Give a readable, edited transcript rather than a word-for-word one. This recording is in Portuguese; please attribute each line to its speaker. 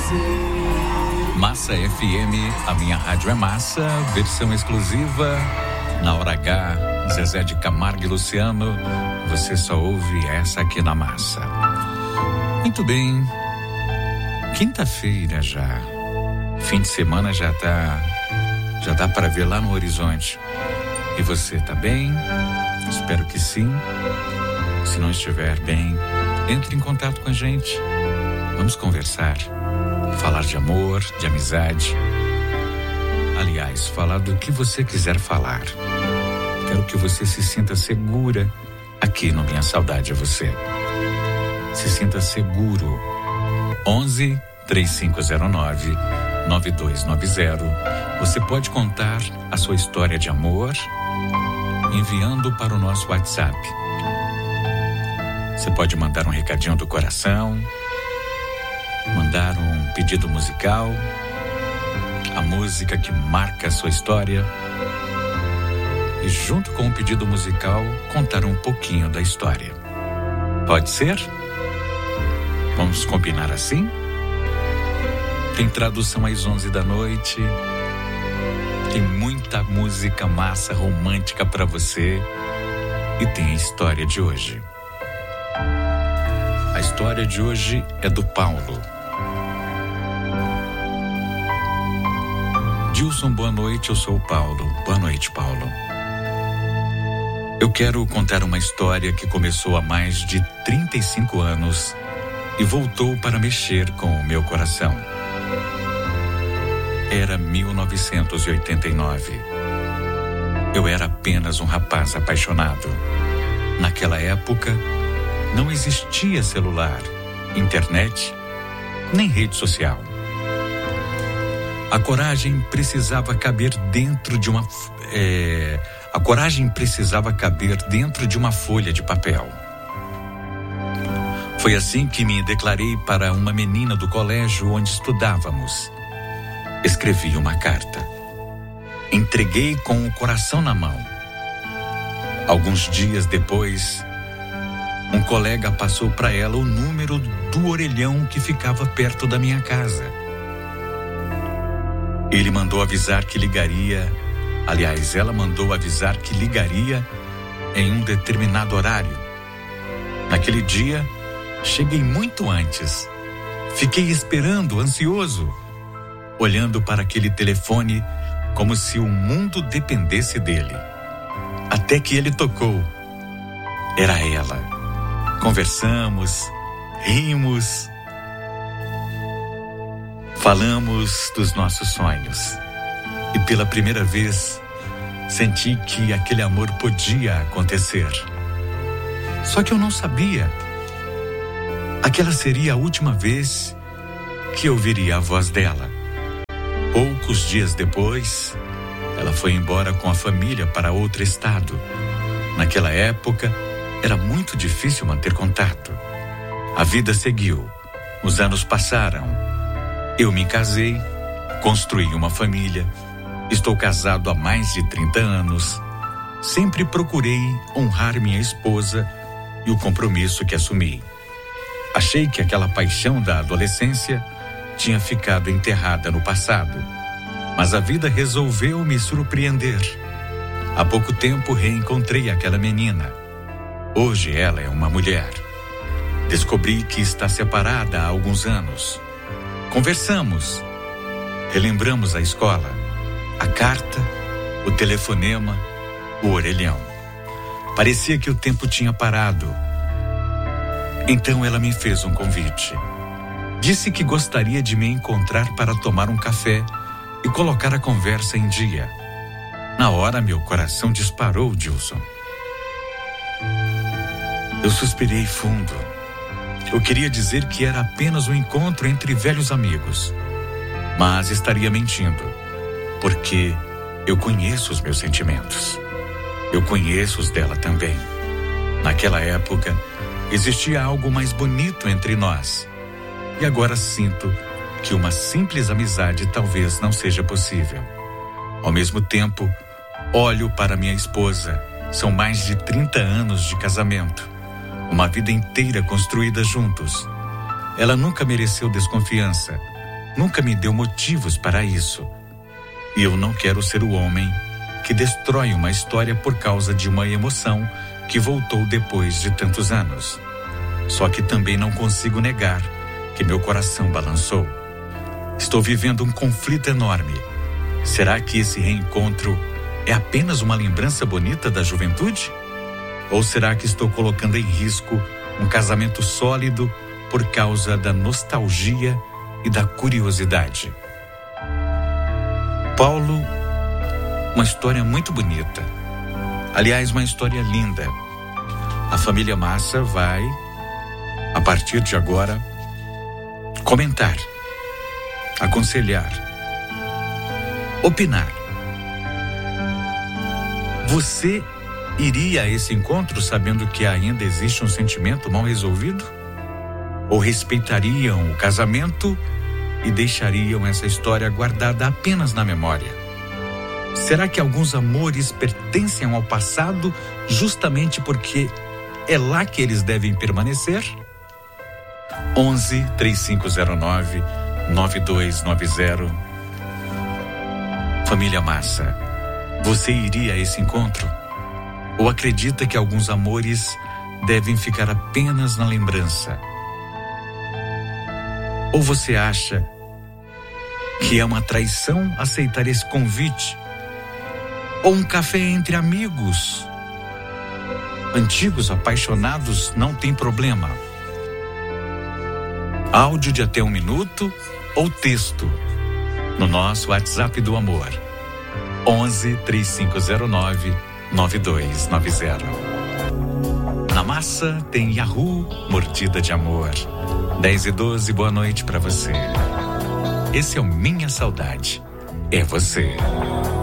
Speaker 1: Massa FM, a minha rádio é massa, versão exclusiva, na hora H, Zezé de Camargo e Luciano, você só ouve essa aqui na Massa. Muito bem, quinta-feira já, fim de semana já dá para ver lá no horizonte. E você tá bem? Espero que sim. Se não estiver bem, entre em contato com a gente, vamos conversar. Falar de amor, de amizade. Aliás, falar do que você quiser falar. Quero que você se sinta segura aqui no Minha Saudade é Você. Se sinta seguro. 11 3509 9290. Você pode contar a sua história de amor enviando para o nosso WhatsApp. Você pode mandar um recadinho do coração, mandar um pedido musical, a música que marca a sua história e junto com o pedido musical contar um pouquinho da história. Pode ser? Vamos combinar assim? Tem tradução às 11 da noite, tem muita música massa romântica para você e tem a história de hoje. A história de hoje é do Paulo. Dilson, boa noite, eu sou o Paulo. Boa noite, Paulo. Eu quero contar uma história que começou há mais de 35 anos e voltou para mexer com o meu coração. Era 1989. Eu era apenas um rapaz apaixonado. Naquela época, não existia celular, internet, nem rede social. A coragem precisava caber dentro de uma folha de papel. Foi assim que me declarei para uma menina do colégio onde estudávamos. Escrevi uma carta. Entreguei com o coração na mão. Alguns dias depois, um colega passou para ela o número do orelhão que ficava perto da minha casa. Ele mandou avisar que ligaria. Aliás, ela mandou avisar que ligaria em um determinado horário. Naquele dia, cheguei muito antes. Fiquei esperando, ansioso, olhando para aquele telefone como se o mundo dependesse dele. Até que ele tocou. Era ela. Conversamos, rimos, falamos dos nossos sonhos. E pela primeira vez, senti que aquele amor podia acontecer. Só que eu não sabia. Aquela seria a última vez que eu ouviria a voz dela. Poucos dias depois, ela foi embora com a família para outro estado. Naquela época, era muito difícil manter contato. A vida seguiu. Os anos passaram. Eu me casei, construí uma família. Estou casado há mais de 30 anos. Sempre procurei honrar minha esposa e o compromisso que assumi. Achei que aquela paixão da adolescência tinha ficado enterrada no passado. Mas a vida resolveu me surpreender. Há pouco tempo reencontrei aquela menina. Hoje ela é uma mulher. Descobri que está separada há alguns anos. Conversamos. Relembramos a escola, a carta, o telefonema, o orelhão. Parecia que o tempo tinha parado. Então ela me fez um convite. Disse que gostaria de me encontrar para tomar um café e colocar a conversa em dia. Na hora, meu coração disparou, Dilson. Eu suspirei fundo. Eu queria dizer que era apenas um encontro entre velhos amigos. Mas estaria mentindo, porque eu conheço os meus sentimentos. Eu conheço os dela também. Naquela época, existia algo mais bonito entre nós. E agora sinto que uma simples amizade talvez não seja possível. Ao mesmo tempo, olho para minha esposa. São mais de 30 anos de casamento. Uma vida inteira construída juntos. Ela nunca mereceu desconfiança. nunca me deu motivos para isso. E eu não quero ser o homem que destrói uma história por causa de uma emoção que voltou depois de tantos anos. Só que também não consigo negar que meu coração balançou. Estou vivendo um conflito enorme. Será que esse reencontro é apenas uma lembrança bonita da juventude? Ou será que estou colocando em risco um casamento sólido por causa da nostalgia e da curiosidade? Paulo, uma história muito bonita. Aliás, uma história linda. A família Massa vai, a partir de agora, comentar, aconselhar, opinar. Você iria a esse encontro sabendo que ainda existe um sentimento mal resolvido? Ou respeitariam o casamento e deixariam essa história guardada apenas na memória? Será que alguns amores pertencem ao passado justamente porque é lá que eles devem permanecer? 11-3509 9290. Família Massa, você iria a esse encontro? Ou acredita que alguns amores devem ficar apenas na lembrança? Ou você acha que é uma traição aceitar esse convite? Ou um café entre amigos antigos apaixonados não tem problema? Áudio de até 1 minuto ou texto no nosso WhatsApp do amor 11-3509 9290. Na Massa tem Yahoo, Mordida de Amor. 10:12, boa noite pra você. Esse é o Minha Saudade. É você.